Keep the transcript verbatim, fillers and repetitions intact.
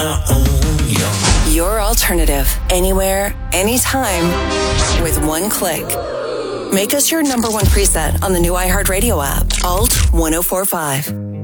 Your alternative, anywhere, anytime, with one click. Make us your number one preset on the new iHeartRadio app, Alt ten forty-five.